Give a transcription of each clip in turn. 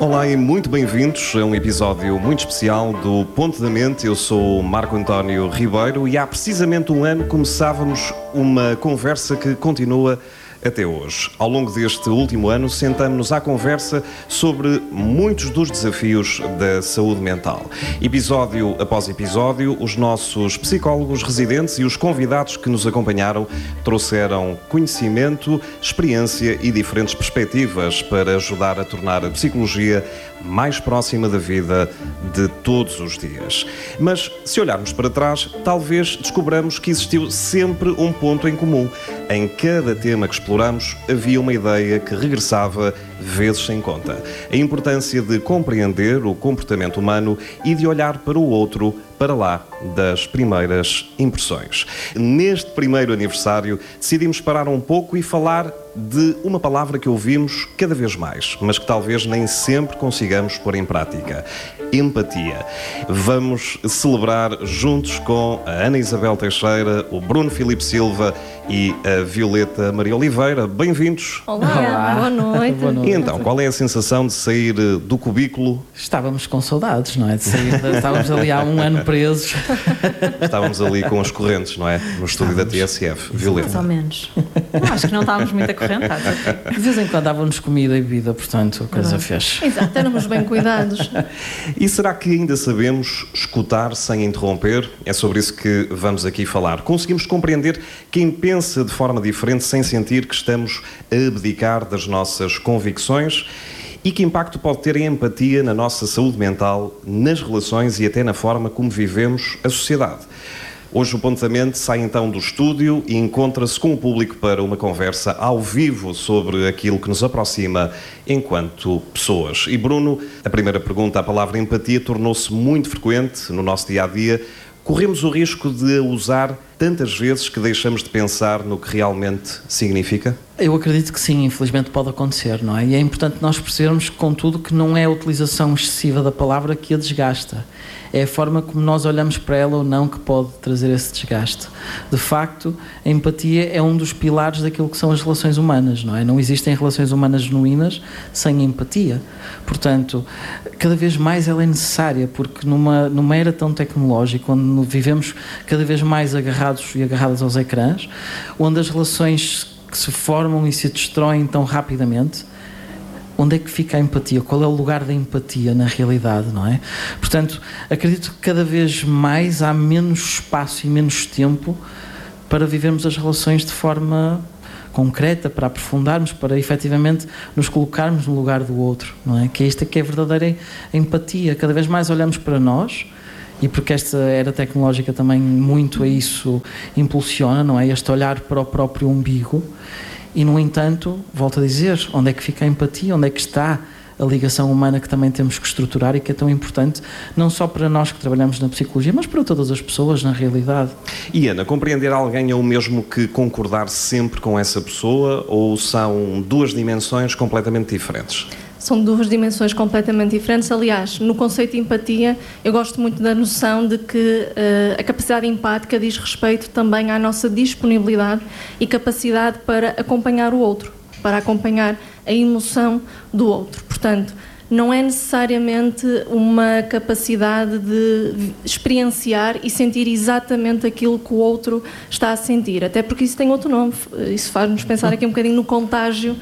Olá e muito bem-vindos a um episódio muito especial do Ponto da Mente. Eu sou o Marco António Ribeiro e há precisamente um ano começávamos uma conversa que continua até hoje. Ao longo deste último ano, sentamos-nos à conversa sobre muitos dos desafios da saúde mental. Episódio após episódio, os nossos psicólogos residentes e os convidados que nos acompanharam trouxeram conhecimento, experiência e diferentes perspectivas para ajudar a tornar a psicologia mais próxima da vida de todos os dias. Mas, se olharmos para trás, talvez descobramos que existiu sempre um ponto em comum. Em cada tema que exploramos, havia uma ideia que regressava vezes sem conta. A importância de compreender o comportamento humano e de olhar para o outro para lá das primeiras impressões. Neste primeiro aniversário, decidimos parar um pouco e falar de uma palavra que ouvimos cada vez mais, mas que talvez nem sempre consigamos pôr em prática: empatia. Vamos celebrar juntos com a Ana Isabel Teixeira, o Bruno Filipe Silva e a Violeta Maria Oliveira. Bem-vindos. Olá, boa noite. Boa noite. E então, qual é a sensação de sair do cubículo? Estávamos com saudades, não é? De sair, estávamos ali há um ano presos. Estávamos ali com as correntes, não é? No estúdio da TSF. Violeta. Mais ou menos. Não, acho que não estávamos muito acorrentados. De vez em quando dávamos comida e bebida, portanto, a coisa fez. Exato, éramos bem cuidados. E será que ainda sabemos escutar sem interromper? É sobre isso que vamos aqui falar. Conseguimos compreender quem pensa de forma diferente sem sentir que estamos a abdicar das nossas convicções? E que impacto pode ter a empatia na nossa saúde mental, nas relações e até na forma como vivemos a sociedade? Hoje o Ponto da Mente sai então do estúdio e encontra-se com o público para uma conversa ao vivo sobre aquilo que nos aproxima enquanto pessoas. E Bruno, a primeira pergunta, a palavra empatia tornou-se muito frequente no nosso dia-a-dia. Corremos o risco de a usar tantas vezes que deixamos de pensar no que realmente significa? Eu acredito que sim, infelizmente pode acontecer, não é? E é importante nós percebermos, contudo, que não é a utilização excessiva da palavra que a desgasta. É a forma como nós olhamos para ela ou não que pode trazer esse desgaste. De facto, a empatia é um dos pilares daquilo que são as relações humanas, não é? Não existem relações humanas genuínas sem empatia. Portanto, cada vez mais ela é necessária, porque numa era tão tecnológica, onde vivemos cada vez mais agarrados e agarradas aos ecrãs, onde as relações que se formam e se destroem tão rapidamente, onde é que fica a empatia? Qual é o lugar da empatia na realidade, não é? Portanto, acredito que cada vez mais há menos espaço e menos tempo para vivermos as relações de forma concreta, para aprofundarmos, para efetivamente nos colocarmos no lugar do outro, não é? Que é esta que é a verdadeira empatia. Cada vez mais olhamos para nós, e porque esta era tecnológica também muito a isso impulsiona, não é? Este olhar para o próprio umbigo. E, no entanto, volto a dizer, onde é que fica a empatia? Onde é que está a ligação humana que também temos que estruturar e que é tão importante, não só para nós que trabalhamos na psicologia, mas para todas as pessoas, na realidade. E, Ana, compreender alguém é o mesmo que concordar sempre com essa pessoa ou são duas dimensões completamente diferentes? São duas dimensões completamente diferentes. Aliás, no conceito de empatia, eu gosto muito da noção de que a capacidade empática diz respeito também à nossa disponibilidade e capacidade para acompanhar o outro, para acompanhar a emoção do outro. Portanto, não é necessariamente uma capacidade de experienciar e sentir exatamente aquilo que o outro está a sentir, até porque isso tem outro nome, isso faz-nos pensar aqui um bocadinho no contágio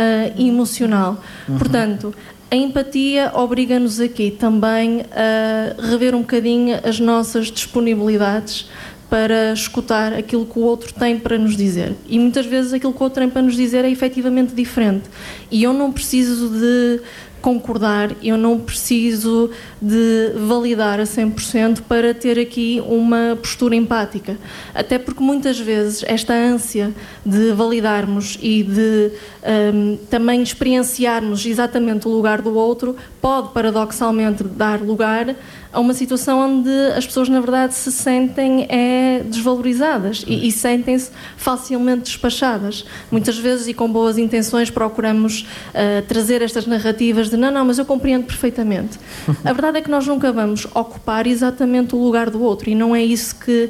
emocional. Portanto, a empatia obriga-nos aqui também a rever um bocadinho as nossas disponibilidades para escutar aquilo que o outro tem para nos dizer. E muitas vezes aquilo que o outro tem para nos dizer é efetivamente diferente. E eu não preciso de concordar, eu não preciso de validar a 100% para ter aqui uma postura empática. Até porque muitas vezes esta ânsia de validarmos e de também experienciarmos exatamente o lugar do outro pode paradoxalmente dar lugar a uma situação onde as pessoas na verdade se sentem desvalorizadas e sentem-se facilmente despachadas. Muitas vezes, e com boas intenções, procuramos trazer estas narrativas de não, mas eu compreendo perfeitamente. A verdade é que nós nunca vamos ocupar exatamente o lugar do outro e não é isso que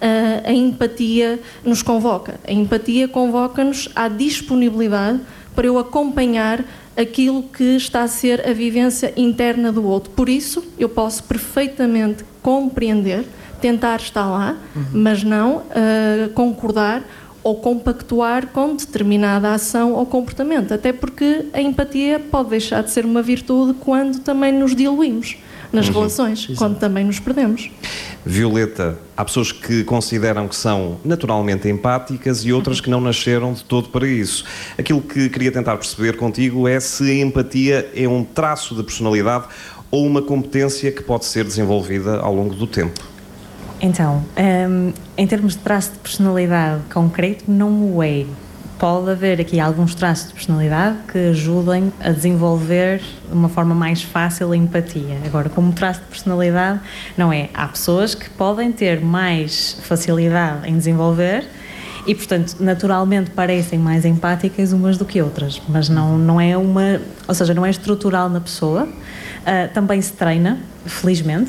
a empatia nos convoca. A empatia convoca-nos à disponibilidade para eu acompanhar aquilo que está a ser a vivência interna do outro. Por isso, eu posso perfeitamente compreender, tentar estar lá, mas não concordar ou compactuar com determinada ação ou comportamento. Até porque a empatia pode deixar de ser uma virtude quando também nos diluímos nas relações, quando também nos perdemos. Violeta, há pessoas que consideram que são naturalmente empáticas e outras que não nasceram de todo para isso. Aquilo que queria tentar perceber contigo é se a empatia é um traço de personalidade ou uma competência que pode ser desenvolvida ao longo do tempo. Então, em termos de traço de personalidade concreto, não o é. Pode haver aqui alguns traços de personalidade que ajudem a desenvolver de uma forma mais fácil a empatia. Agora, como traço de personalidade, não é. Há pessoas que podem ter mais facilidade em desenvolver e, portanto, naturalmente parecem mais empáticas umas do que outras, mas não é uma... Ou seja, não é estrutural na pessoa. Também se treina, felizmente.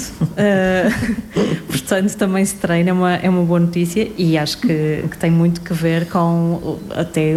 Portanto, também se treina, é uma boa notícia e acho que tem muito que ver com até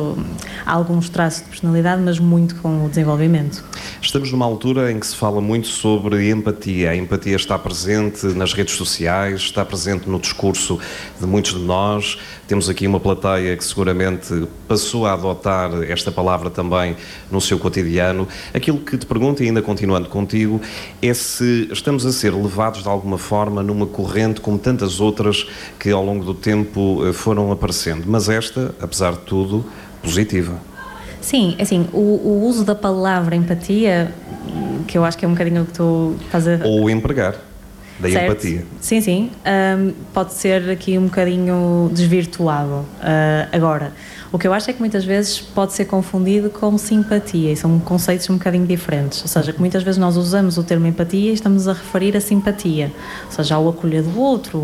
alguns traços de personalidade, mas muito com o desenvolvimento. Estamos numa altura em que se fala muito sobre empatia. A empatia está presente nas redes sociais, está presente no discurso de muitos de nós. Temos aqui uma plateia que seguramente passou a adotar esta palavra também no seu cotidiano. Aquilo que te pergunto, e ainda continuando contigo, é se estamos a ser levados de alguma forma numa corrente como tantas outras que ao longo do tempo foram aparecendo. Mas esta, apesar de tudo, positiva. Sim, assim, o uso da palavra empatia, que eu acho que é um bocadinho o que tu estás a... Ou empregar da certo. empatia. Sim, pode ser aqui um bocadinho desvirtuado. Agora, o que eu acho é que muitas vezes pode ser confundido com simpatia e são conceitos um bocadinho diferentes. Ou seja, que muitas vezes nós usamos o termo empatia e estamos a referir a simpatia, ou seja, ao acolher do outro,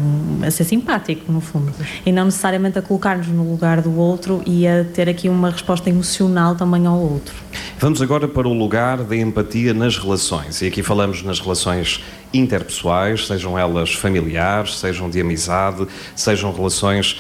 a ser simpático, no fundo. E não necessariamente a colocar-nos no lugar do outro e a ter aqui uma resposta emocional também ao outro. Vamos agora para o lugar da empatia nas relações. E aqui falamos nas relações interpessoais, sejam elas familiares, sejam de amizade, sejam relações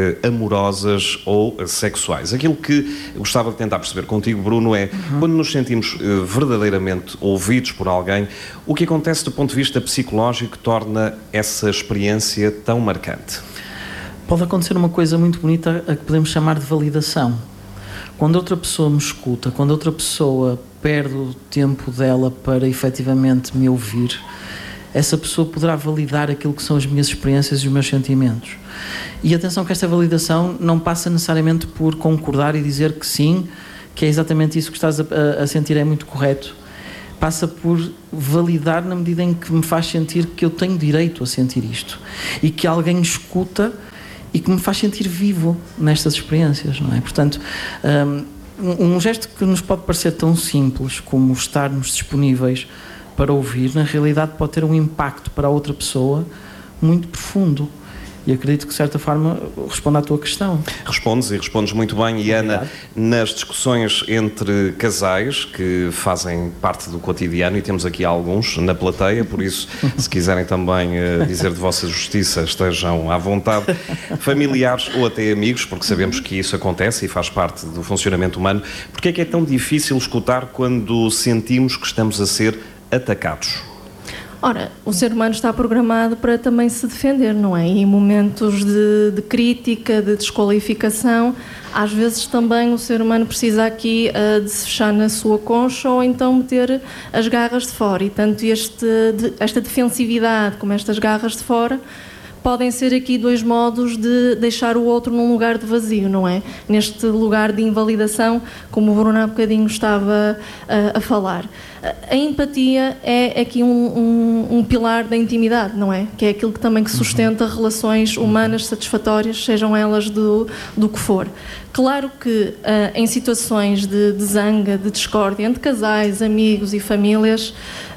amorosas ou sexuais. Aquilo que gostava de tentar perceber contigo, Bruno, é quando nos sentimos verdadeiramente ouvidos por alguém, o que acontece do ponto de vista psicológico que torna essa experiência tão marcante? Pode acontecer uma coisa muito bonita a que podemos chamar de validação. Quando outra pessoa me escuta, quando outra pessoa perde o tempo dela para efetivamente me ouvir, essa pessoa poderá validar aquilo que são as minhas experiências e os meus sentimentos. E atenção que esta validação não passa necessariamente por concordar e dizer que sim, que é exatamente isso que estás a sentir, é muito correto. Passa por validar na medida em que me faz sentir que eu tenho direito a sentir isto e que alguém escuta e que me faz sentir vivo nestas experiências, não é? Portanto, um gesto que nos pode parecer tão simples como estarmos disponíveis para ouvir, na realidade pode ter um impacto para a outra pessoa muito profundo. E acredito que, de certa forma, responda à tua questão. Respondes muito bem. E, Ana, nas discussões entre casais que fazem parte do cotidiano, e temos aqui alguns na plateia, por isso, se quiserem também dizer de vossa justiça, estejam à vontade, familiares ou até amigos, porque sabemos que isso acontece e faz parte do funcionamento humano. Porquê é que é tão difícil escutar quando sentimos que estamos a ser atacados? Ora, o ser humano está programado para também se defender, não é? E em momentos de crítica, de desqualificação, às vezes também o ser humano precisa aqui de se fechar na sua concha ou então meter as garras de fora. E tanto esta defensividade como estas garras de fora podem ser aqui dois modos de deixar o outro num lugar de vazio, não é? Neste lugar de invalidação, como o Bruno há bocadinho estava a falar. A empatia é aqui um pilar da intimidade, não é? Que é aquilo que também sustenta relações humanas satisfatórias, sejam elas do que for. Claro que em situações de zanga, de discórdia entre casais, amigos e famílias,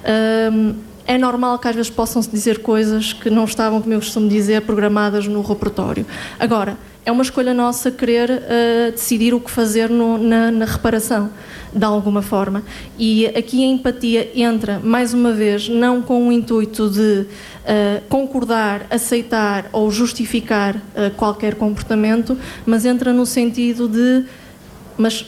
é normal que às vezes possam-se dizer coisas que não estavam, como eu costumo dizer, programadas no repertório. Agora, é uma escolha nossa querer decidir o que fazer na reparação, de alguma forma. E aqui a empatia entra, mais uma vez, não com o intuito de concordar, aceitar ou justificar qualquer comportamento, mas entra no sentido de... Mas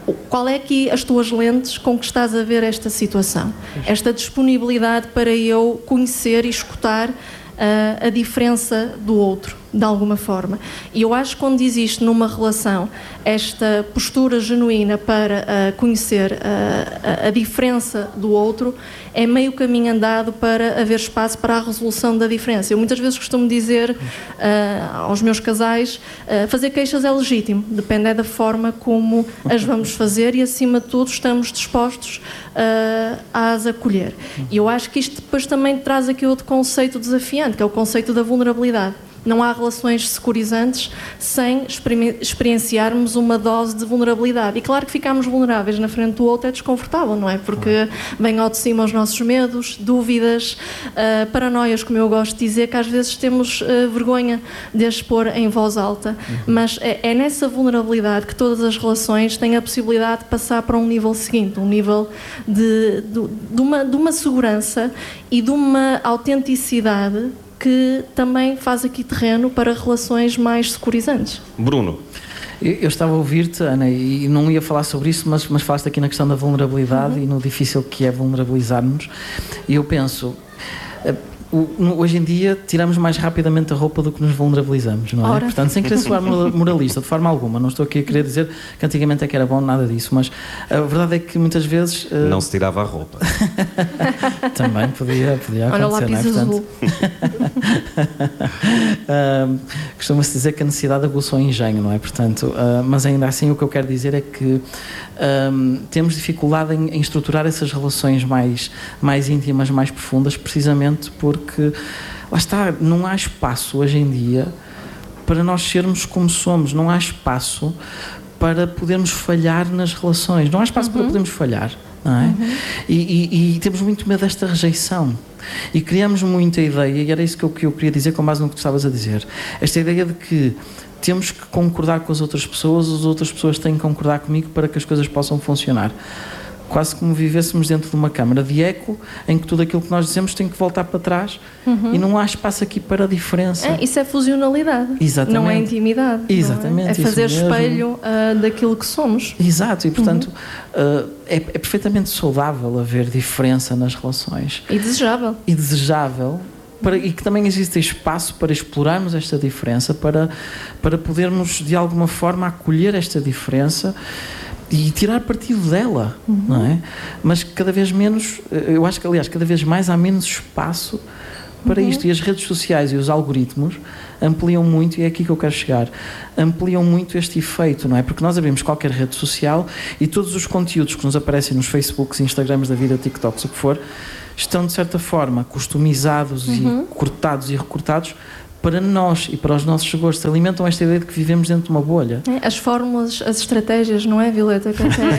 qual é aqui as tuas lentes com que estás a ver esta situação? Esta disponibilidade para eu conhecer e escutar a diferença do outro, de alguma forma. E eu acho que quando existe numa relação esta postura genuína para conhecer a diferença do outro, é meio caminho andado para haver espaço para a resolução da diferença. Eu muitas vezes costumo dizer aos meus casais, fazer queixas é legítimo, depende da forma como as vamos fazer e, acima de tudo, estamos dispostos a as acolher. E eu acho que isto depois também traz aqui outro conceito desafiante, que é o conceito da vulnerabilidade. Não há relações securizantes sem experienciarmos uma dose de vulnerabilidade. E claro que ficamos vulneráveis na frente do outro é desconfortável, não é? Porque vem ao de cima os nossos medos, dúvidas, paranoias, como eu gosto de dizer, que às vezes temos vergonha de as pôr em voz alta. Mas é nessa vulnerabilidade que todas as relações têm a possibilidade de passar para um nível seguinte, um nível de uma segurança e de uma autenticidade que também faz aqui terreno para relações mais securizantes. Bruno. Eu estava a ouvir-te, Ana, e não ia falar sobre isso, mas falaste aqui na questão da vulnerabilidade e no difícil que é vulnerabilizar-nos. E eu penso, hoje em dia tiramos mais rapidamente a roupa do que nos vulnerabilizamos, não é? Ora. Portanto, sem querer soar moralista, de forma alguma, não estou aqui a querer dizer que antigamente é que era bom, nada disso, mas a verdade é que muitas vezes... Não se tirava a roupa. Também podia acontecer. Olha o lápis azul. Costuma-se dizer que a necessidade aguçou o engenho, não é? Portanto, mas ainda assim o que eu quero dizer é que temos dificuldade em estruturar essas relações mais íntimas, mais profundas, precisamente porque, lá está, não há espaço hoje em dia para nós sermos como somos, não há espaço para podermos falhar nas relações, não há espaço para podermos falhar. Não é? E temos muito medo desta rejeição e criamos muita ideia, e era isso que eu queria dizer com base no que tu estavas a dizer, esta ideia de que temos que concordar com as outras pessoas têm que concordar comigo para que as coisas possam funcionar. Quase como vivêssemos dentro de uma câmara de eco em que tudo aquilo que nós dizemos tem que voltar para trás e não há espaço aqui para a diferença. Isso é fusionalidade. Exatamente. Não é intimidade. Exatamente. Não é? É fazer espelho daquilo que somos. Exato, e portanto é perfeitamente saudável haver diferença nas relações. E desejável. E desejável. E que também existe espaço para explorarmos esta diferença, para podermos de alguma forma acolher esta diferença e tirar partido dela, não é? Mas cada vez menos, eu acho que aliás cada vez mais há menos espaço para isto, e as redes sociais e os algoritmos ampliam muito, e é aqui que eu quero chegar, ampliam muito este efeito, não é? Porque nós abrimos qualquer rede social e todos os conteúdos que nos aparecem nos Facebooks, Instagrams da vida, TikToks, o que for, estão de certa forma customizados e cortados e recortados para nós e para os nossos gostos, alimentam esta ideia de que vivemos dentro de uma bolha. As fórmulas, as estratégias, não é, Violeta?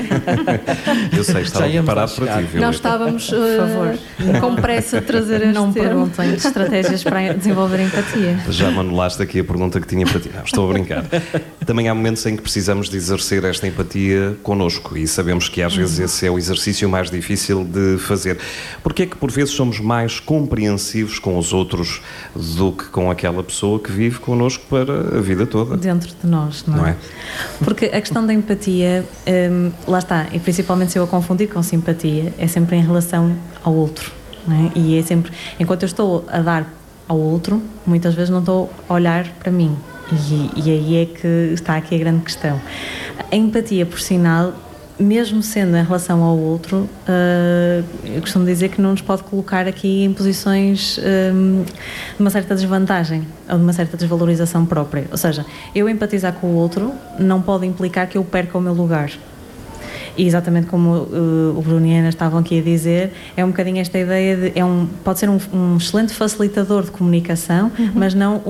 Eu sei, estava preparado para ti, Violeta. Nós estávamos com pressa de trazer este Não tema. perguntem de estratégias para desenvolver empatia. Já me anulaste aqui a pergunta que tinha para ti. Não, estou a brincar. Também há momentos em que precisamos de exercer esta empatia connosco, e sabemos que às vezes esse é o exercício mais difícil de fazer. Porque é que por vezes somos mais compreensivos com os outros do que com aquela pessoa que vive connosco para a vida toda? Dentro de nós, não é? Porque a questão da empatia, lá está, e principalmente se eu a confundir com simpatia, é sempre em relação ao outro, não é? E é sempre, enquanto eu estou a dar ao outro, muitas vezes não estou a olhar para mim. E aí é que está aqui a grande questão. A empatia, por sinal, mesmo sendo em relação ao outro, eu costumo dizer que não nos pode colocar aqui em posições de uma certa desvantagem ou de uma certa desvalorização própria. Ou seja, eu empatizar com o outro não pode implicar que eu perca o meu lugar. E exatamente como o Bruno e a Ana estavam aqui a dizer, é um bocadinho esta ideia de... pode ser um excelente facilitador de comunicação, mas não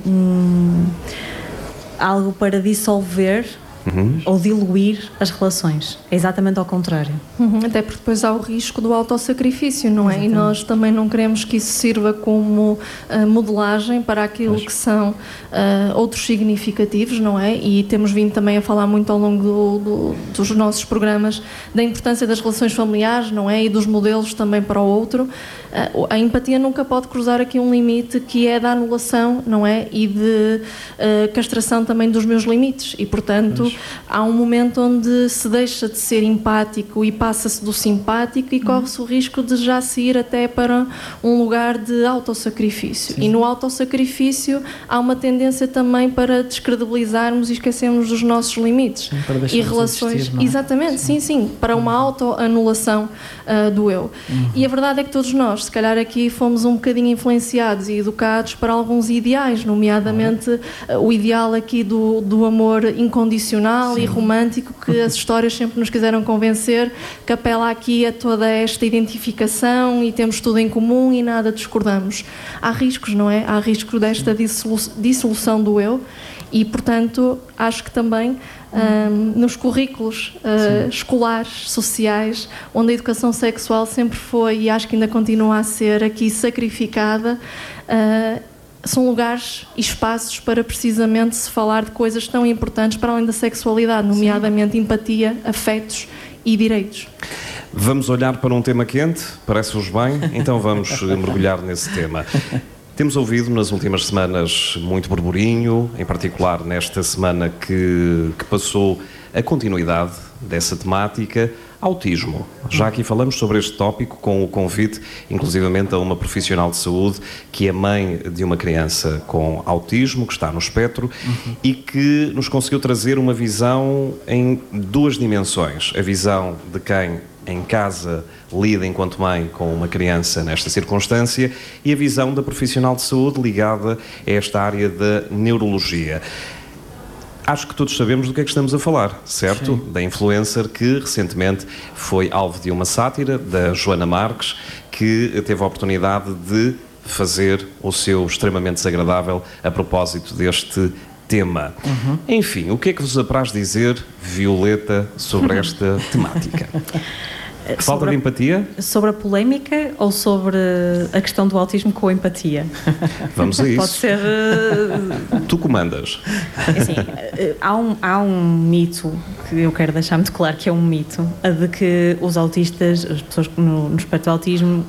algo para dissolver ou diluir as relações. É exatamente ao contrário. Até porque depois há o risco do autossacrifício, não é? Exatamente. E nós também não queremos que isso sirva como modelagem para aquilo que são outros significativos, não é? E temos vindo também a falar muito ao longo dos nossos programas da importância das relações familiares, não é? E dos modelos também para o outro. A empatia nunca pode cruzar aqui um limite que é da anulação, não é? E de castração também dos meus limites. E, portanto, há um momento onde se deixa de ser empático e passa-se do simpático e corre-se o risco de já se ir até para um lugar de autossacrifício. E no autossacrifício há uma tendência também para descredibilizarmos e esquecermos dos nossos limites. Para e relações, existir, não é? exatamente, sim, para uma autoanulação do eu. E a verdade é que todos nós, se calhar aqui fomos um bocadinho influenciados e educados para alguns ideais, nomeadamente o ideal aqui do amor incondicional e romântico, que as histórias sempre nos quiseram convencer, que apela aqui a toda esta identificação e temos tudo em comum e nada discordamos. Há riscos, não é? Há risco desta dissolução do eu e, portanto, acho que também nos currículos escolares, sociais, onde a educação sexual sempre foi e acho que ainda continua a ser aqui sacrificada, são lugares e espaços para precisamente se falar de coisas tão importantes para além da sexualidade, nomeadamente empatia, afetos e direitos. Vamos olhar para um tema quente, parece-vos bem? Então vamos mergulhar nesse tema. Temos ouvido nas últimas semanas muito burburinho, em particular nesta semana que passou a continuidade dessa temática, autismo. Já aqui falamos sobre este tópico com o convite, inclusivamente, a uma profissional de saúde que é mãe de uma criança com autismo, que está no espectro, e que nos conseguiu trazer uma visão em duas dimensões. A visão de quem em casa lida enquanto mãe com uma criança nesta circunstância e a visão da profissional de saúde ligada a esta área da neurologia. Acho que todos sabemos do que é que estamos a falar, certo? Sim. Da influencer que recentemente foi alvo de uma sátira da Joana Marques, que teve a oportunidade de fazer o seu extremamente desagradável a propósito deste tema. Enfim, o que é que vos apraz dizer, Violeta, sobre esta temática? Falta de empatia? Sobre a polémica ou sobre a questão do autismo com a empatia? Vamos a isso. Pode ser... Tu comandas. Assim, há um mito que eu quero deixar muito claro que é um mito, a de que os autistas, as pessoas no espectro do autismo,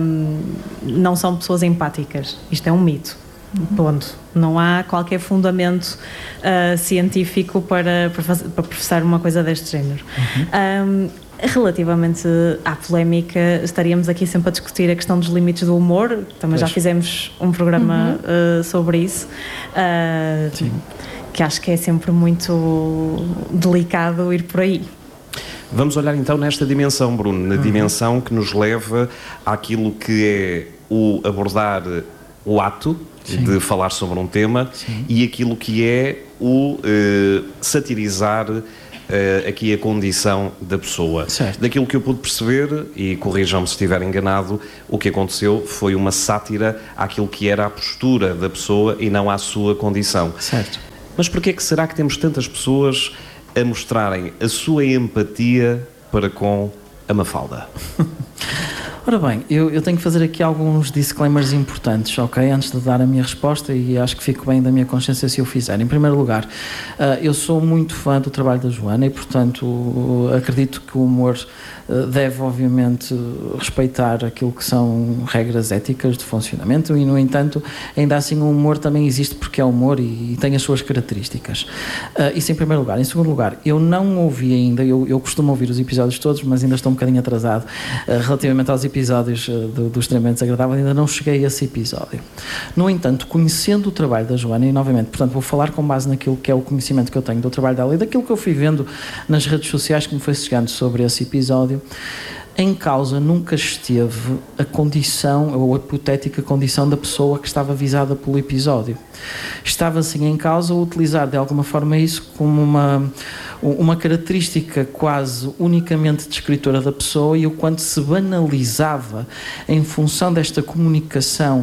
não são pessoas empáticas. Isto é um mito. Ponto. Não há qualquer fundamento científico para professar uma coisa deste género. Relativamente à polémica, estaríamos aqui sempre a discutir a questão dos limites do humor. Também já fizemos um programa sobre isso, que acho que é sempre muito delicado ir por aí. Vamos olhar então nesta dimensão, Bruno, na dimensão que nos leva àquilo que é o abordar o ato de falar sobre um tema e aquilo que é o satirizar aqui a condição da pessoa. Certo. Daquilo que eu pude perceber, e corrijam-me se estiver enganado, o que aconteceu foi uma sátira àquilo que era a postura da pessoa e não à sua condição. Certo. Mas porquê é que será que temos tantas pessoas a mostrarem a sua empatia para com a Mafalda? Ora bem, eu tenho que fazer aqui alguns disclaimers importantes, ok? Antes de dar a minha resposta, e acho que fico bem da minha consciência se eu fizer. Em primeiro lugar, eu sou muito fã do trabalho da Joana e, portanto, acredito que o humor deve, obviamente, respeitar aquilo que são regras éticas de funcionamento e, no entanto, ainda assim o humor também existe porque é humor e tem as suas características. Isso em primeiro lugar. Em segundo lugar, eu não ouvi ainda, eu costumo ouvir os episódios todos, mas ainda estou um bocadinho atrasado relativamente aos episódios do Extremamente Desagradável, ainda não cheguei a esse episódio. No entanto, conhecendo o trabalho da Joana, e novamente, portanto, vou falar com base naquilo que é o conhecimento que eu tenho do trabalho dela e daquilo que eu fui vendo nas redes sociais que me foi chegando sobre esse episódio, em causa nunca esteve a condição, ou a hipotética condição da pessoa que estava visada pelo episódio. Estava sim em causa utilizar de alguma forma isso como uma característica quase unicamente descritora da pessoa e o quanto se banalizava em função desta comunicação,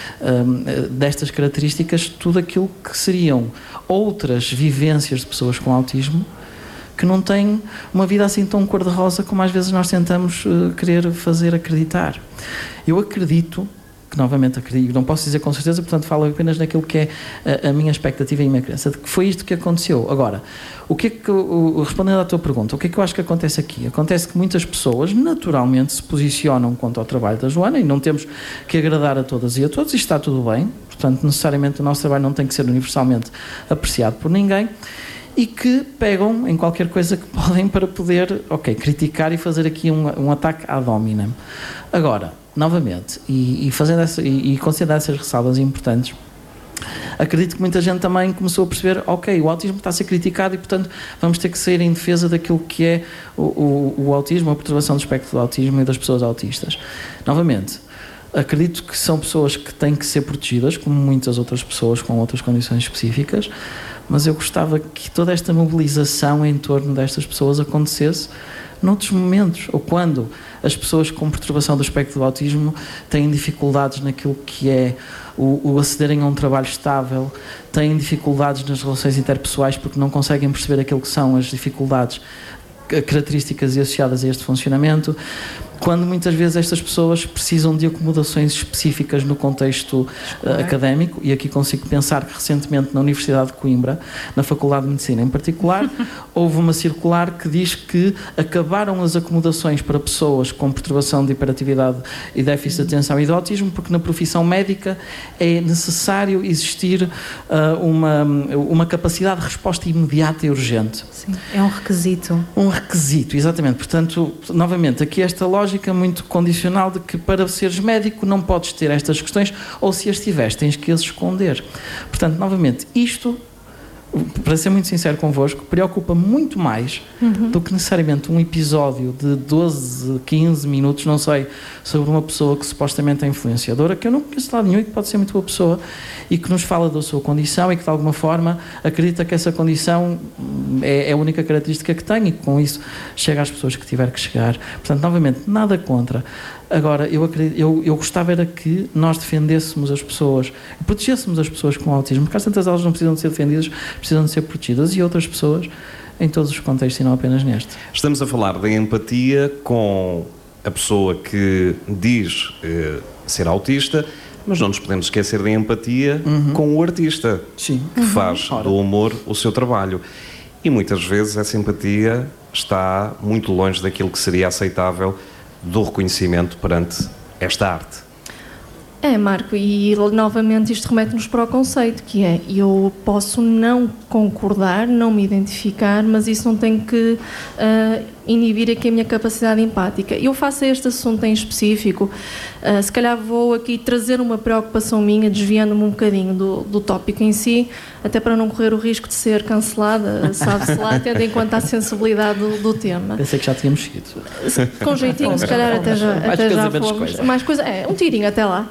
destas características, tudo aquilo que seriam outras vivências de pessoas com autismo que não têm uma vida assim tão cor-de-rosa como às vezes nós tentamos querer fazer acreditar. Eu acredito, que novamente acredito, não posso dizer com certeza, portanto falo apenas naquilo que é a minha expectativa e a minha crença, de que foi isto que aconteceu. Agora, o que é que, respondendo à tua pergunta, o que é que eu acho que acontece aqui? Acontece que muitas pessoas naturalmente se posicionam quanto ao trabalho da Joana e não temos que agradar a todas e a todos, e está tudo bem, portanto necessariamente o nosso trabalho não tem que ser universalmente apreciado por ninguém. e que pegam em qualquer coisa que podem para poder, criticar e fazer aqui um ataque ad hominem. Agora, novamente, e considerando essas ressalvas importantes, acredito que muita gente também começou a perceber, o autismo está a ser criticado e, portanto, vamos ter que sair em defesa daquilo que é o autismo, a perturbação do espectro do autismo e das pessoas autistas. Novamente, acredito que são pessoas que têm que ser protegidas, como muitas outras pessoas com outras condições específicas, mas eu gostava que toda esta mobilização em torno destas pessoas acontecesse noutros momentos, ou quando as pessoas com perturbação do espectro do autismo têm dificuldades naquilo que é o acederem a um trabalho estável, têm dificuldades nas relações interpessoais porque não conseguem perceber aquilo que são as dificuldades características e associadas a este funcionamento, quando muitas vezes estas pessoas precisam de acomodações específicas no contexto académico, e aqui consigo pensar que recentemente na Universidade de Coimbra, na Faculdade de Medicina em particular, houve uma circular que diz que acabaram as acomodações para pessoas com perturbação de hiperatividade e déficit de atenção e de autismo, porque na profissão médica é necessário existir uma capacidade de resposta imediata e urgente. Sim, é um requisito. Um requisito, exatamente. Portanto, novamente, aqui esta lógica muito condicional de que para seres médico não podes ter estas questões, ou se as tiveres tens que as esconder. Portanto, novamente, isto, para ser muito sincero convosco, preocupa muito mais do que necessariamente um episódio de 12, 15 minutos, não sei, sobre uma pessoa que supostamente é influenciadora, que eu não conheço de lado nenhum e que pode ser muito boa pessoa e que nos fala da sua condição e que de alguma forma acredita que essa condição é a única característica que tem e que com isso chega às pessoas que tiver que chegar. Portanto, novamente, nada contra. Agora, eu gostava era que nós defendêssemos as pessoas, protegêssemos as pessoas com autismo, porque às tantas elas não precisam de ser defendidas, precisam de ser protegidas, e outras pessoas em todos os contextos e não apenas neste. Estamos a falar da empatia com a pessoa que diz ser autista, mas não nos podemos esquecer da empatia com o artista, Sim. que faz do humor o seu trabalho. E muitas vezes essa empatia está muito longe daquilo que seria aceitável do reconhecimento perante esta arte. Marco, e novamente isto remete-nos para o conceito, que é, eu posso não concordar, não me identificar, mas isso não tem que inibir aqui a minha capacidade empática. Eu faço este assunto em específico, se calhar vou aqui trazer uma preocupação minha, desviando-me um bocadinho do tópico em si, até para não correr o risco de ser cancelada, sabe-se lá, tendo em conta a sensibilidade do tema. Pensei que já tínhamos seguido. Com jeitinho, se calhar até já fomos. Mais coisa, um tirinho até lá.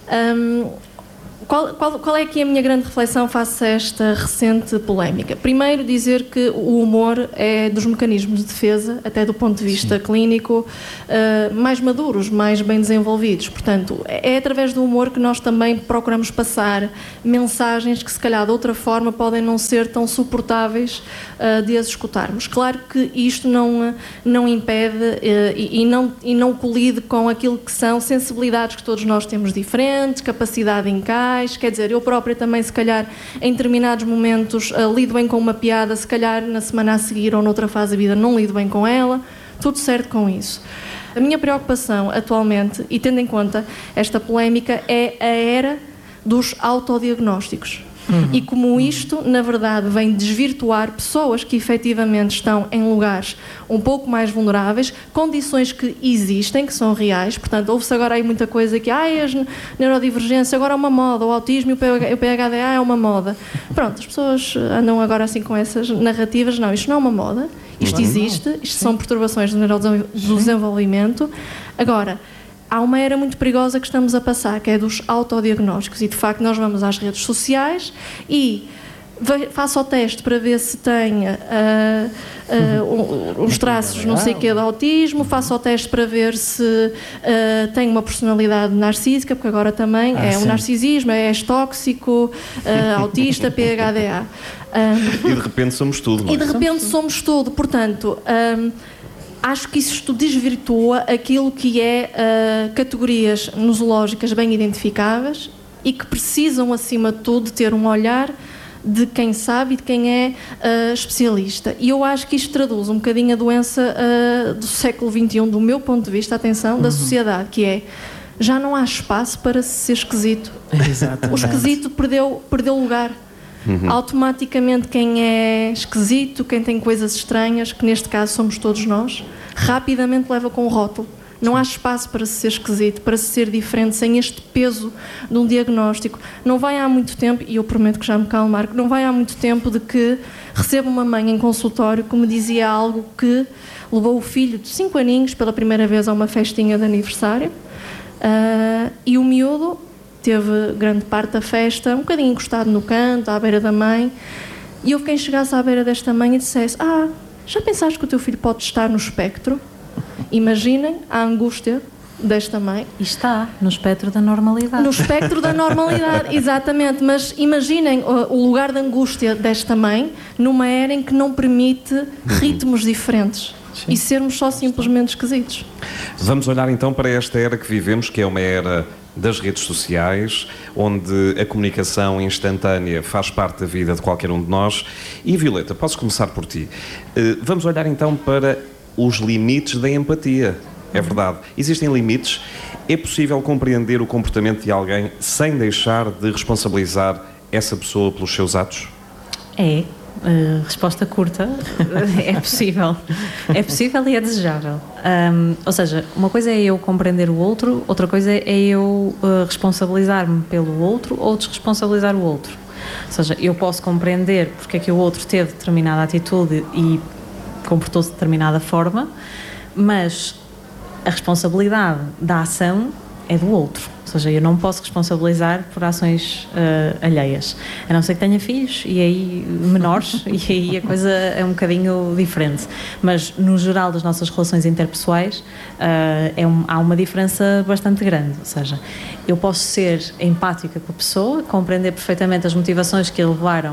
Qual é aqui a minha grande reflexão face a esta recente polémica? Primeiro, dizer que o humor é dos mecanismos de defesa, até do ponto de vista clínico, mais maduros, mais bem desenvolvidos. Portanto, é através do humor que nós também procuramos passar mensagens que, se calhar, de outra forma, podem não ser tão suportáveis de as escutarmos. Claro que isto não impede e não colide com aquilo que são sensibilidades que todos nós temos diferentes, capacidade de encaixe. Quer dizer, eu própria também, se calhar, em determinados momentos lido bem com uma piada, se calhar na semana a seguir ou noutra fase da vida não lido bem com ela, tudo certo com isso. A minha preocupação atualmente, e tendo em conta esta polémica, é a era dos autodiagnósticos. E como isto, na verdade, vem desvirtuar pessoas que efetivamente estão em lugares um pouco mais vulneráveis, condições que existem, que são reais. Portanto, ouve-se agora aí muita coisa que as neurodivergências agora é uma moda, o autismo e o PHDA é uma moda. Pronto, as pessoas andam agora assim com essas narrativas. Não, isto não é uma moda, isto existe, isto são perturbações do neurodesenvolvimento. Agora, há uma era muito perigosa que estamos a passar, que é dos autodiagnósticos, e de facto nós vamos às redes sociais e faço o teste para ver se tem uns traços não sei o que de autismo, faço o teste para ver se tem uma personalidade narcísica, porque agora também o narcisismo, és tóxico, autista, PHDA. E de repente somos tudo. Não é? E de repente somos tudo, portanto... acho que isto desvirtua aquilo que é categorias nosológicas bem identificáveis e que precisam, acima de tudo, ter um olhar de quem sabe e de quem é especialista. E eu acho que isto traduz um bocadinho a doença do século XXI, do meu ponto de vista, atenção, da sociedade, que é, já não há espaço para ser esquisito. Exatamente. O esquisito perdeu lugar. automaticamente quem é esquisito, quem tem coisas estranhas, que neste caso somos todos nós, rapidamente leva com o rótulo. Não há espaço para se ser esquisito, para se ser diferente, sem este peso de um diagnóstico. Não vai há muito tempo, e eu prometo que já me calmo, Marco, não vai há muito tempo de que recebo uma mãe em consultório que me dizia algo que levou o filho de 5 aninhos pela primeira vez a uma festinha de aniversário, e o miúdo teve grande parte da festa um bocadinho encostado no canto, à beira da mãe, e houve quem chegasse à beira desta mãe e dissesse: já pensaste que o teu filho pode estar no espectro? Imaginem a angústia desta mãe. E está no espectro da normalidade. No espectro da normalidade, exatamente. Mas imaginem o lugar de angústia desta mãe numa era em que não permite ritmos diferentes. Sim. E sermos só simplesmente esquisitos. Vamos olhar então para esta era que vivemos, que é uma era das redes sociais, onde a comunicação instantânea faz parte da vida de qualquer um de nós. E Violeta, posso começar por ti. Vamos olhar então para os limites da empatia. É verdade. Existem limites. É possível compreender o comportamento de alguém sem deixar de responsabilizar essa pessoa pelos seus atos? É. Resposta curta. É possível. É possível e é desejável. Ou seja, uma coisa é eu compreender o outro, outra coisa é eu responsabilizar-me pelo outro ou desresponsabilizar o outro. Ou seja, eu posso compreender porque é que o outro teve determinada atitude e comportou-se de determinada forma, mas a responsabilidade da ação é do outro. Ou seja, eu não posso responsabilizar por ações alheias, a não ser que tenha filhos e aí menores, e aí a coisa é um bocadinho diferente. Mas no geral das nossas relações interpessoais há uma diferença bastante grande. Ou seja, eu posso ser empática com a pessoa, compreender perfeitamente as motivações que a levaram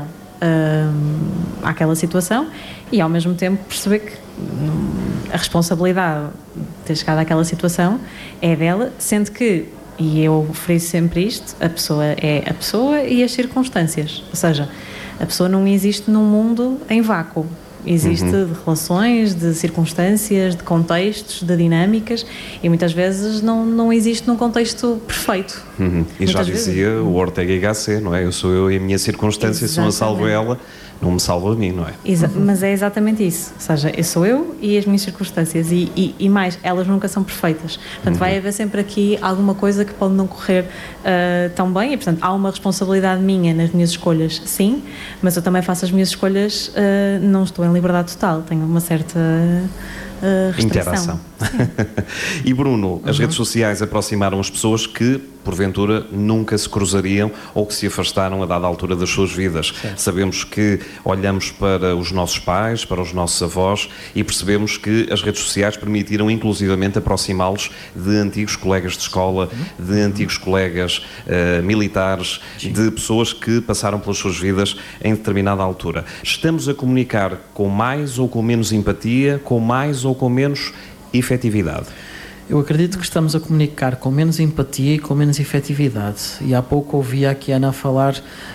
àquela situação e ao mesmo tempo perceber que a responsabilidade de ter chegado àquela situação é dela, sendo que, e eu friso sempre isto, a pessoa é a pessoa e as circunstâncias. Ou seja, a pessoa não existe num mundo em vácuo. Existe de relações, de circunstâncias, de contextos, de dinâmicas, e muitas vezes não existe num contexto perfeito. E já dizia o Ortega y Gasset, não é? Eu sou eu e a minha circunstância, se não a salvo ela, não me salvo a mim, não é? Mas é exatamente isso. Ou seja, eu sou eu e as minhas circunstâncias, e mais, elas nunca são perfeitas. Portanto, vai haver sempre aqui alguma coisa que pode não correr tão bem, e portanto há uma responsabilidade minha nas minhas escolhas, sim, mas eu também faço as minhas escolhas, não estou em liberdade total, tenho uma certa interação. E Bruno, as redes sociais aproximaram as pessoas que porventura nunca se cruzariam ou que se afastaram a dada altura das suas vidas. Certo. Sabemos que olhamos para os nossos pais, para os nossos avós e percebemos que as redes sociais permitiram inclusivamente aproximá-los de antigos colegas de escola, de antigos colegas militares, de pessoas que passaram pelas suas vidas em determinada altura. Estamos a comunicar com mais ou com menos empatia, com mais ou com menos efetividade? Eu acredito que estamos a comunicar com menos empatia e com menos efetividade. E há pouco ouvi aqui a Ana falar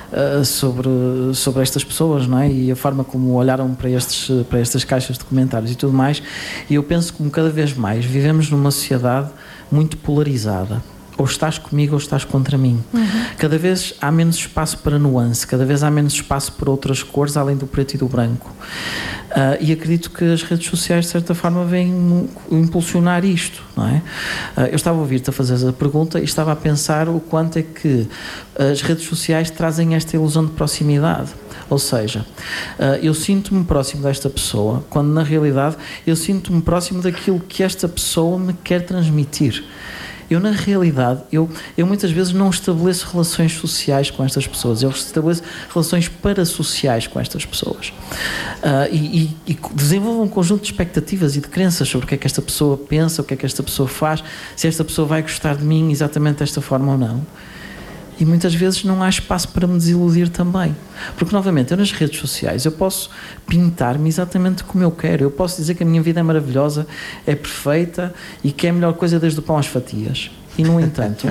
sobre estas pessoas, não é? E a forma como olharam para estas caixas de comentários e tudo mais. E eu penso que cada vez mais vivemos numa sociedade muito polarizada. Ou estás comigo ou estás contra mim. Cada vez há menos espaço para nuance, cada vez há menos espaço para outras cores além do preto e do branco. E acredito que as redes sociais de certa forma vêm impulsionar isto, não é? Eu estava a ouvir-te a fazer a pergunta e estava a pensar o quanto é que as redes sociais trazem esta ilusão de proximidade. Ou seja, eu sinto-me próximo desta pessoa, quando na realidade eu sinto-me próximo daquilo que esta pessoa me quer transmitir. Eu, na realidade, eu muitas vezes não estabeleço relações sociais com estas pessoas, eu estabeleço relações parasociais com estas pessoas. E desenvolvo um conjunto de expectativas e de crenças sobre o que é que esta pessoa pensa, o que é que esta pessoa faz, se esta pessoa vai gostar de mim exatamente desta forma ou não. E muitas vezes não há espaço para me desiludir também. Porque, novamente, eu nas redes sociais eu posso pintar-me exatamente como eu quero. Eu posso dizer que a minha vida é maravilhosa, é perfeita e que é a melhor coisa desde o pão às fatias. E, no entanto,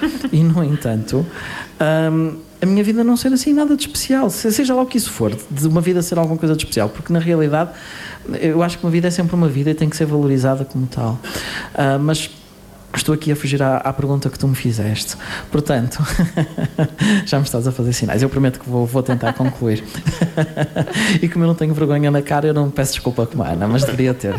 a minha vida não ser assim nada de especial. Seja lá o que isso for, de uma vida ser alguma coisa de especial. Porque, na realidade, eu acho que uma vida é sempre uma vida e tem que ser valorizada como tal. Mas Estou aqui a fugir à pergunta que tu me fizeste. Portanto, já me estás a fazer sinais. Eu prometo que vou tentar concluir. E como eu não tenho vergonha na cara, eu não peço desculpa como a Ana, mas deveria ter.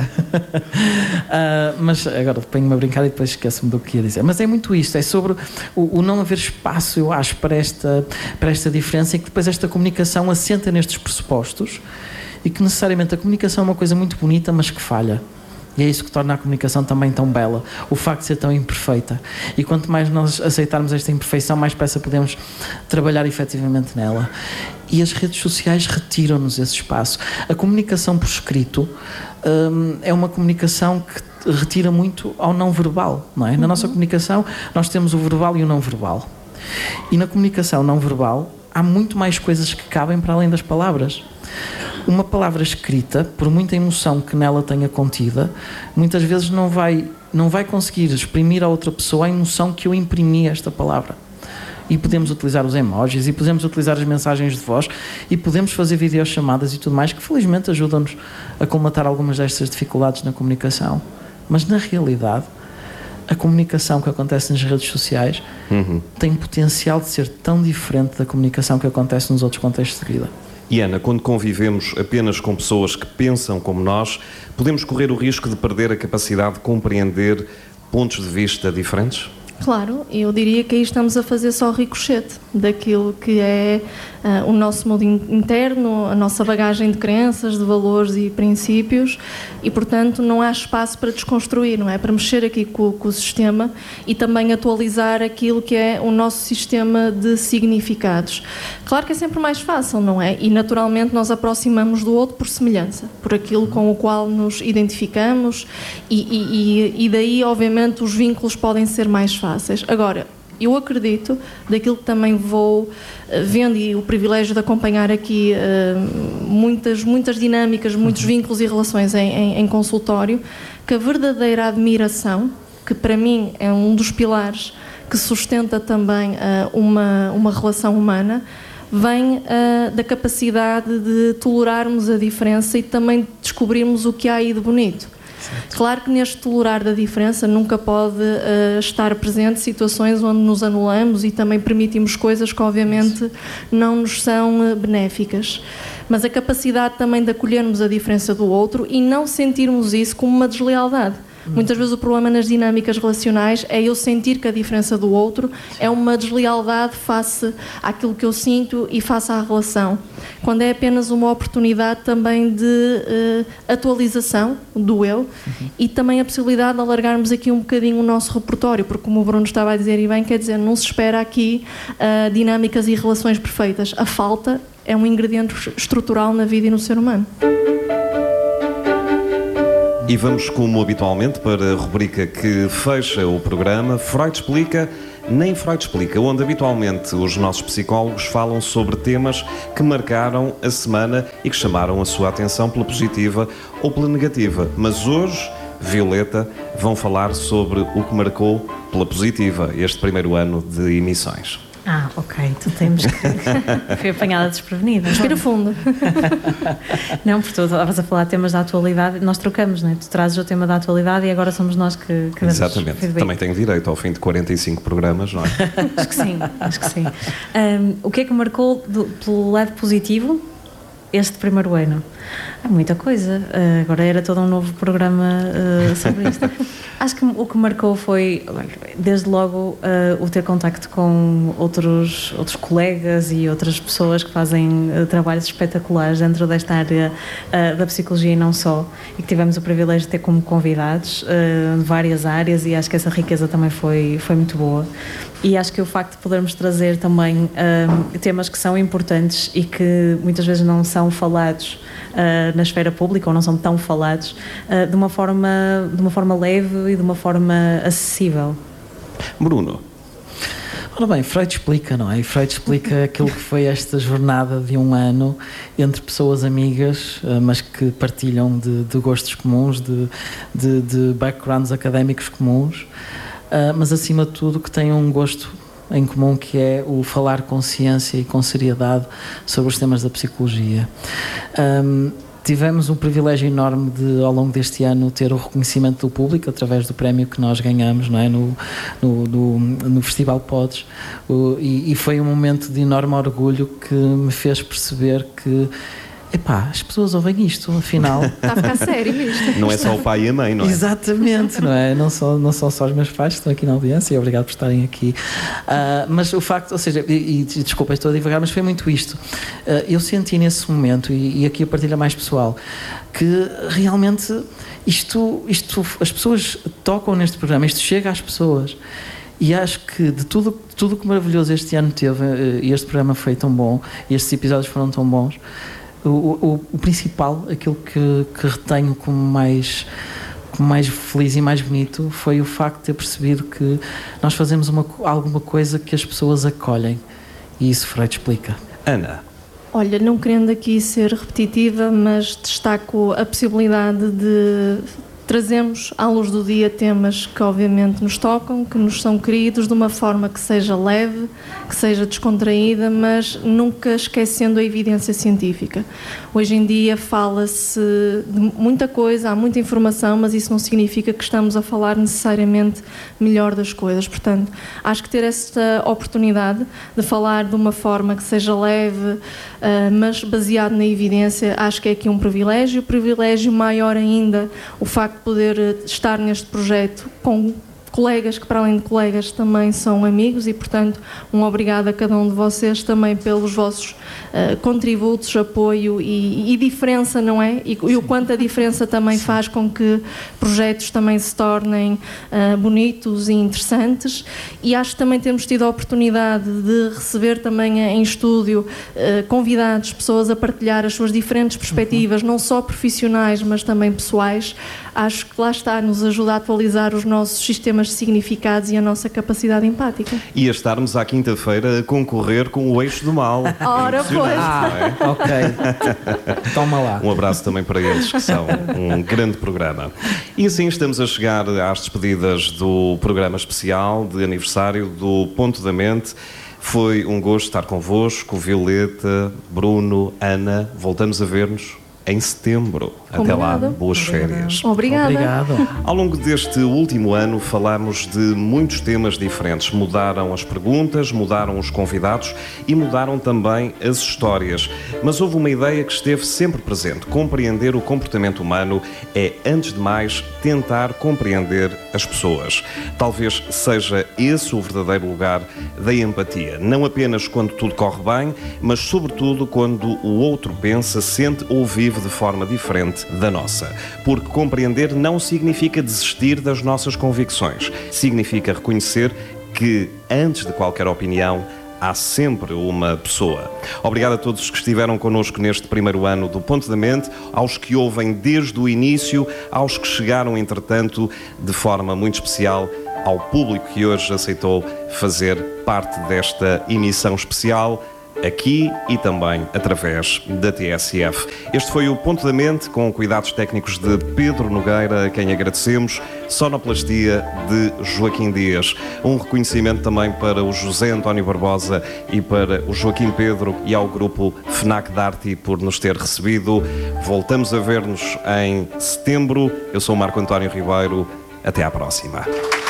Mas agora ponho-me a brincar e depois esqueço-me do que ia dizer. Mas é muito isto, é sobre o não haver espaço, eu acho, para esta diferença, e que depois esta comunicação assenta nestes pressupostos, e que necessariamente a comunicação é uma coisa muito bonita, mas que falha. E é isso que torna a comunicação também tão bela, o facto de ser tão imperfeita. E quanto mais nós aceitarmos esta imperfeição, mais depressa podemos trabalhar efetivamente nela. E as redes sociais retiram-nos esse espaço. A comunicação por escrito é uma comunicação que retira muito ao não verbal, não é? Na nossa comunicação nós temos o verbal e o não verbal. E na comunicação não verbal há muito mais coisas que cabem para além das palavras. Uma palavra escrita, por muita emoção que nela tenha contida, muitas vezes não vai conseguir exprimir a outra pessoa a emoção que eu imprimi a esta palavra. E podemos utilizar os emojis, e podemos utilizar as mensagens de voz, e podemos fazer videochamadas e tudo mais, que felizmente ajudam-nos a colmatar algumas destas dificuldades na comunicação. Mas na realidade, a comunicação que acontece nas redes sociais tem potencial de ser tão diferente da comunicação que acontece nos outros contextos de vida. E Ana, quando convivemos apenas com pessoas que pensam como nós, podemos correr o risco de perder a capacidade de compreender pontos de vista diferentes? Claro, eu diria que aí estamos a fazer só ricochete daquilo que é o nosso mundo interno, a nossa bagagem de crenças, de valores e princípios, e portanto não há espaço para desconstruir, não é? Para mexer aqui com o sistema e também atualizar aquilo que é o nosso sistema de significados. Claro que é sempre mais fácil, não é? E naturalmente nós aproximamos do outro por semelhança, por aquilo com o qual nos identificamos, e daí obviamente os vínculos podem ser mais fáceis. Agora, eu acredito, daquilo que também vou vendo e o privilégio de acompanhar aqui muitas dinâmicas, muitos vínculos e relações em consultório, que a verdadeira admiração, que para mim é um dos pilares que sustenta também uma relação humana, vem da capacidade de tolerarmos a diferença e também descobrirmos o que há aí de bonito. Claro que neste tolerar da diferença nunca pode estar presente situações onde nos anulamos e também permitimos coisas que obviamente não nos são benéficas. Mas a capacidade também de acolhermos a diferença do outro e não sentirmos isso como uma deslealdade. Muitas vezes o problema nas dinâmicas relacionais é eu sentir que a diferença do outro é uma deslealdade face àquilo que eu sinto e face à relação, quando é apenas uma oportunidade também de atualização do eu e também a possibilidade de alargarmos aqui um bocadinho o nosso repertório, porque como o Bruno estava a dizer e bem, quer dizer, não se espera aqui dinâmicas e relações perfeitas. A falta é um ingrediente estrutural na vida e no ser humano. E vamos, como habitualmente, para a rubrica que fecha o programa, Freud Explica, Nem Freud Explica, onde habitualmente os nossos psicólogos falam sobre temas que marcaram a semana e que chamaram a sua atenção pela positiva ou pela negativa. Mas hoje, Violeta, vão falar sobre o que marcou pela positiva este primeiro ano de emissões. Ok, tu temos que... Fui apanhada desprevenida. Respira fundo. Não, porque tu estavas a falar de temas da atualidade, nós trocamos, não é? Tu trazes o tema da atualidade e agora somos nós que damos Exatamente, feedback. Também tenho direito ao fim de 45 programas, não é? Acho que sim. O que é que marcou pelo lado positivo este primeiro ano? Há muita coisa. Agora era todo um novo programa sobre isto. Acho que o que marcou foi, desde logo, o ter contacto com outros colegas e outras pessoas que fazem trabalhos espetaculares dentro desta área da psicologia e não só, e que tivemos o privilégio de ter como convidados de várias áreas, e acho que essa riqueza também foi muito boa. E acho que o facto de podermos trazer também temas que são importantes e que muitas vezes não são falados na esfera pública, ou não são tão falados, de uma forma leve e de uma forma acessível. Bruno. Ora bem, Freud explica, não é? E Freud explica aquilo que foi esta jornada de um ano entre pessoas amigas, mas que partilham de gostos comuns, de backgrounds académicos comuns, mas acima de tudo que têm um gosto em comum, que é o falar com ciência e com seriedade sobre os temas da psicologia. Tivemos um privilégio enorme de, ao longo deste ano, ter o reconhecimento do público através do prémio que nós ganhamos, não é? no Festival Pods, e foi um momento de enorme orgulho que me fez perceber que as pessoas ouvem isto, afinal. Está a ficar sério isto. Não é só o pai e a mãe, não é? Exatamente, não é? Não são só os meus pais que estão aqui na audiência, e obrigado por estarem aqui. Mas o facto, ou seja, e desculpa, estou a divagar, mas foi muito isto. Eu senti nesse momento, e aqui a partilha mais pessoal, que realmente isto as pessoas tocam neste programa, isto chega às pessoas. E acho que de tudo que maravilhoso este ano teve, e este programa foi tão bom, e estes episódios foram tão bons, o principal, aquilo que retenho como mais feliz e mais bonito, foi o facto de ter percebido que nós fazemos alguma coisa que as pessoas acolhem, e isso Freud explica. Ana. Olha, não querendo aqui ser repetitiva, mas destaco a possibilidade de trazermos à luz do dia temas que obviamente nos tocam, que nos são queridos, de uma forma que seja leve, que seja descontraída, mas nunca esquecendo a evidência científica. Hoje em dia fala-se de muita coisa, há muita informação, mas isso não significa que estamos a falar necessariamente melhor das coisas. Portanto, acho que ter esta oportunidade de falar de uma forma que seja leve, mas baseado na evidência, acho que é aqui um privilégio. O privilégio maior ainda, o facto de poder estar neste projeto com colegas que, para além de colegas, também são amigos, e, portanto, um obrigado a cada um de vocês também pelos vossos contributos, apoio e diferença, não é? E o quanto a diferença também faz com que projetos também se tornem bonitos e interessantes. E acho que também temos tido a oportunidade de receber também em estúdio convidados, pessoas a partilhar as suas diferentes perspectivas, não só profissionais, mas também pessoais. Acho que lá está, nos ajuda a atualizar os nossos sistemas de significados e a nossa capacidade empática. E a estarmos à quinta-feira a concorrer com o Eixo do Mal. Ora, pois. Ok. Toma lá. Um abraço também para eles, que são um grande programa. E assim estamos a chegar às despedidas do programa especial de aniversário do Ponto da Mente. Foi um gosto estar convosco, Violeta, Bruno, Ana. Voltamos a ver-nos em setembro. Combinado. Até lá, boas férias. Obrigada. Obrigado. Ao longo deste último ano falámos de muitos temas diferentes. Mudaram as perguntas, mudaram os convidados e mudaram também as histórias. Mas houve uma ideia que esteve sempre presente. Compreender o comportamento humano é, antes de mais, tentar compreender as pessoas. Talvez seja esse o verdadeiro lugar da empatia. Não apenas quando tudo corre bem, mas sobretudo quando o outro pensa, sente ou vive de forma diferente da nossa. Porque compreender não significa desistir das nossas convicções. Significa reconhecer que, antes de qualquer opinião, há sempre uma pessoa. Obrigado a todos que estiveram connosco neste primeiro ano do Ponto da Mente, aos que ouvem desde o início, aos que chegaram, entretanto, de forma muito especial, ao público que hoje aceitou fazer parte desta emissão especial, aqui e também através da TSF. Este foi o Ponto da Mente, com cuidados técnicos de Pedro Nogueira, a quem agradecemos, sonoplastia de Joaquim Dias. Um reconhecimento também para o José António Barbosa e para o Joaquim Pedro e ao grupo FNAC Darty por nos ter recebido. Voltamos a ver-nos em setembro. Eu sou o Marco António Ribeiro. Até à próxima.